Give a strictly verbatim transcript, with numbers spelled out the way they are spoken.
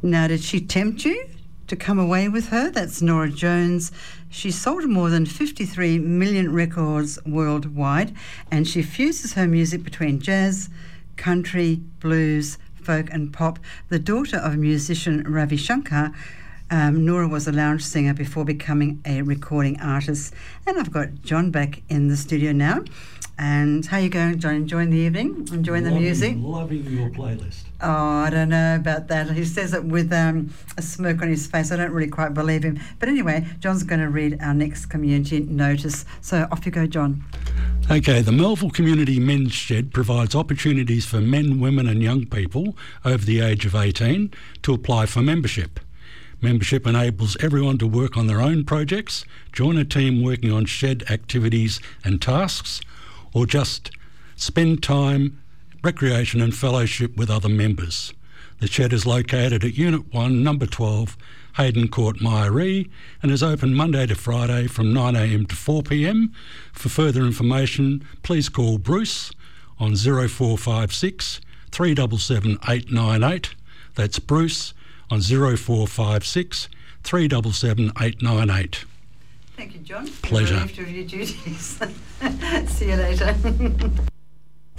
Now, did she tempt you to come away with her? That's Norah Jones. She sold more than fifty-three million records worldwide, and she fuses her music between jazz, country, blues, folk and pop. The daughter of musician Ravi Shankar, um, Norah was a lounge singer before becoming a recording artist. And I've got John back in the studio now. And how you going, John? Enjoying the evening? Enjoying loving, the music? Loving your playlist. Oh, I don't know about that. He says it with um, a smirk on his face. I don't really quite believe him. But anyway, John's going to read our next community notice. So off you go, John. Okay, the Melville Community Men's Shed provides opportunities for men, women and young people over the age of eighteen to apply for membership. Membership enables everyone to work on their own projects, join a team working on shed activities and tasks, or just spend time, recreation and fellowship with other members. The shed is located at Unit one, Number twelve, Hayden Court, Myaree, and is open Monday to Friday from nine a m to four p m. For further information, please call Bruce on zero four five six, three seven seven, eight nine eight. That's Bruce on zero four five six, three seven seven, eight nine eight. Thank you, John. Pleasure. You're relieved of your duties. See you later.